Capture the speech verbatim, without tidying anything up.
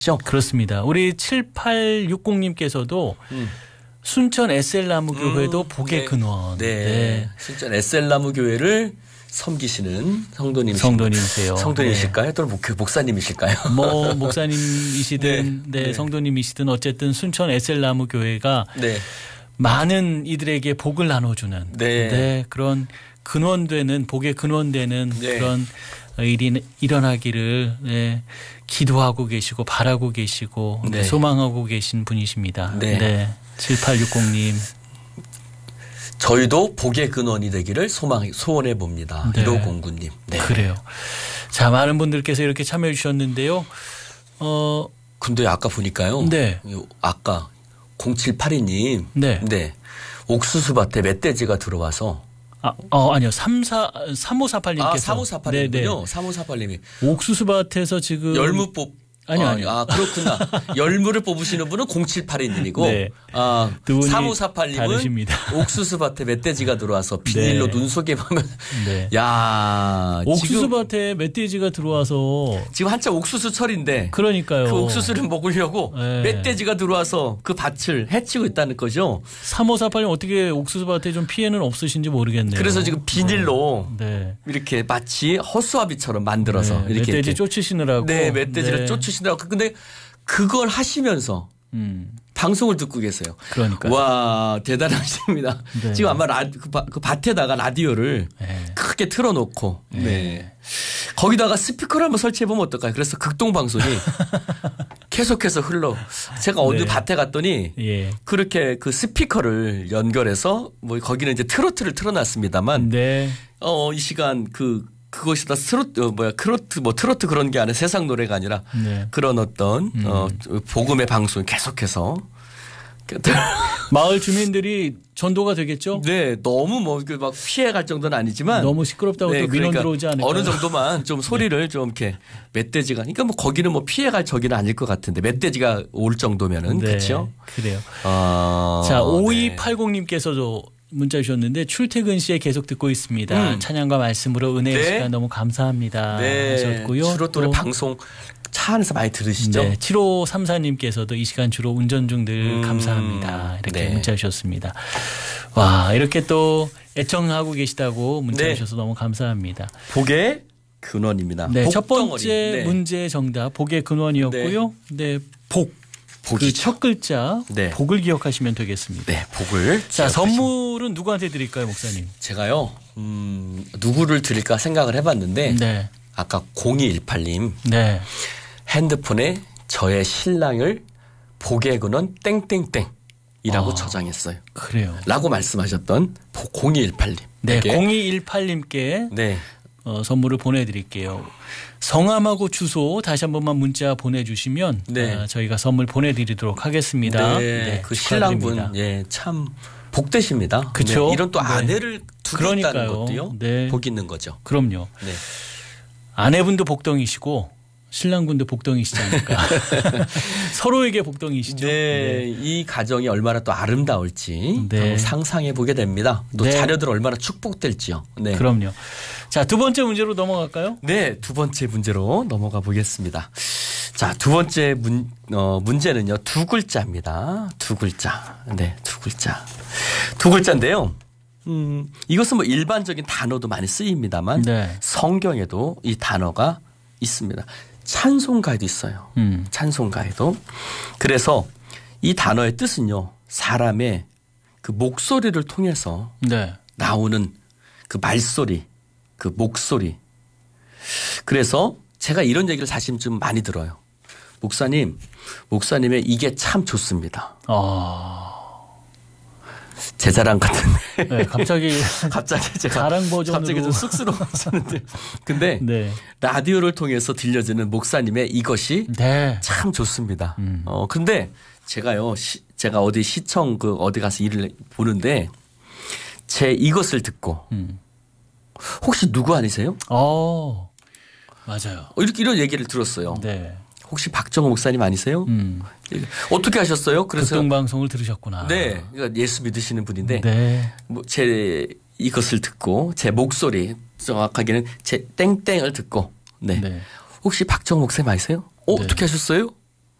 그렇습니다. 우리 칠팔육공님께서도 음. 순천 에스엘나무교회도 음, 복의 네. 근원. 네. 네. 순천 에스엘나무교회를 섬기시는 성도님 성도님이세요. 성도님이실까요? 네. 또는 목사님이실까요? 뭐 목사님이시든 네. 네. 성도님이시든 어쨌든 순천 에스엘나무교회가 네. 많은 이들에게 복을 나눠주는 네. 네. 그런 근원되는 복의 근원되는 네. 그런 일이 일어나기를 네. 기도하고 계시고 바라고 계시고 네. 소망하고 계신 분이십니다. 네. 네. 칠팔육공님. 저희도 복의 근원이 되기를 소망, 소원해 봅니다. 네. 일오공구님. 네. 그래요. 자, 많은 분들께서 이렇게 참여해 주셨는데요. 어. 근데 아까 보니까요. 네. 아까 공칠팔이님. 네. 네. 옥수수밭에 멧돼지가 들어와서. 아, 어, 아니요. 삼사, 삼오사팔님께서. 아, 삼오사팔님이군요. 삼오사팔님이. 옥수수밭에서 지금. 열무 뽑. 아니요, 아니요. 아, 그렇구나. 열무를 뽑으시는 분은 공칠팔이님이고. 네. 아, 삼오사팔님은 다르십니다. 옥수수밭에 멧돼지가 들어와서 비닐로 네. 눈 속에 보면. 네. 야 옥수수밭에 멧돼지가 들어와서. 지금 한참 옥수수철인데. 그러니까요. 그 옥수수를 먹으려고 네. 멧돼지가 들어와서 그 밭을 해치고 있다는 거죠. 삼오사팔님 어떻게 옥수수밭에 좀 피해는 없으신지 모르겠네요. 그래서 지금 비닐로 네. 이렇게 마치 허수아비처럼 만들어서. 네. 이렇게. 멧돼지 쫓으시느라고. 네, 멧돼지를 네. 쫓으시느라고. 근데 그걸 하시면서 음. 방송을 듣고 계세요. 그러니까. 와, 대단하십니다. 네. 지금 아마 라, 그, 그 밭에다가 라디오를 네. 크게 틀어놓고 네. 네. 거기다가 스피커를 한번 설치해보면 어떨까요? 그래서 극동방송이 계속해서 흘러. 제가 어느 네. 밭에 갔더니 예. 그렇게 그 스피커를 연결해서 뭐 거기는 이제 트로트를 틀어놨습니다만 네. 어, 이 시간 그 그것이 다 트로트, 어, 뭐야, 트로트, 뭐 트로트 그런 게 아니라 세상 노래가 아니라 네. 그런 어떤, 음. 어, 복음의 방송 계속해서. 마을 주민들이 전도가 되겠죠? 네. 너무 뭐, 막 피해 갈 정도는 아니지만. 너무 시끄럽다고 네, 또 민원 그러니까 들어오지 않을까요? 어느 정도만 좀 소리를 네. 좀 이렇게 멧돼지가. 그러니까 뭐 거기는 뭐 피해 갈 저기는 아닐 것 같은데 멧돼지가 올 정도면은. 네. 그렇죠? 그래요. 어, 자, 오이팔공님께서도 문자 주셨는데 출퇴근 시에 계속 듣고 있습니다. 음. 찬양과 말씀으로 은혜의 네. 시간 너무 감사합니다. 네. 하셨고요. 주로 또 방송 차 안에서 많이 들으시죠? 네. 칠오삼사님께서도 이 시간 주로 운전 중들 음. 감사합니다. 이렇게 네. 문자 주셨습니다. 와, 이렇게 또 애청하고 계시다고 문자 네. 주셔서 너무 감사합니다. 복의 근원입니다. 네. 첫 번째 네. 문제 정답 복의 근원이었고요. 네. 네. 복. 그 첫 글자 네. 복을 기억하시면 되겠습니다. 네, 복을. 자, 선물은 누구한테 드릴까요, 목사님? 제가요, 음, 누구를 드릴까 생각을 해봤는데 네. 아까 공이일팔님 네. 핸드폰에 저의 신랑을 복의 근원 땡땡땡이라고 아, 저장했어요. 그래요. 라고 말씀하셨던 공이일팔님. 네, 공이일팔님께 네. 어, 선물을 보내드릴게요. 성함하고 주소 다시 한 번만 문자 보내주시면 네. 어, 저희가 선물 보내드리도록 하겠습니다. 네, 네 그 신랑분 예, 참 복되십니다. 그렇죠. 네, 이런 또 아내를 네. 두고 있다는 것도요. 네. 복 있는 거죠. 그럼요. 네. 아내분도 복덩이시고 신랑분도 복덩이시지 않을까. 서로에게 복덩이시죠. 네, 네. 이 가정이 얼마나 또 아름다울지 네. 상상해 보게 됩니다. 또 네. 자녀들 얼마나 축복될지요. 네. 그럼요. 자, 두 번째 문제로 넘어갈까요? 네, 두 번째 문제로 넘어가 보겠습니다. 자, 두 번째 문, 어, 문제는요, 두 글자입니다. 두 글자. 네, 두 글자. 두 글자인데요. 음, 이것은 뭐 일반적인 단어도 많이 쓰입니다만 네. 성경에도 이 단어가 있습니다. 찬송가에도 있어요. 음. 찬송가에도. 그래서 이 단어의 뜻은요, 사람의 그 목소리를 통해서 네. 나오는 그 말소리, 그 목소리. 그래서 제가 이런 얘기를 사실 좀 많이 들어요. 목사님, 목사님의 이게 참 좋습니다. 아. 제 자랑 같은데. 네, 갑자기. 갑자기 제가. 자랑 버전으로. 갑자기 좀 쑥스러워지는데. 근데. 네. 라디오를 통해서 들려주는 목사님의 이것이. 네. 참 좋습니다. 음. 어, 근데 제가요, 시, 제가 어디 시청 그 어디 가서 일을 보는데 제 이것을 듣고. 음. 혹시 누구 아니세요? 어, 맞아요. 이렇게 이런 얘기를 들었어요. 네. 혹시 박정호 목사님 아니세요? 음. 어떻게 하셨어요? 그래서 극동방송을 들으셨구나. 네, 그러니까 예수 믿으시는 분인데 네. 뭐 제 이것을 듣고 제 목소리 정확하게는 제 땡땡을 듣고 네, 네. 혹시 박정호 목사님 아니세요? 어, 네. 어떻게 하셨어요?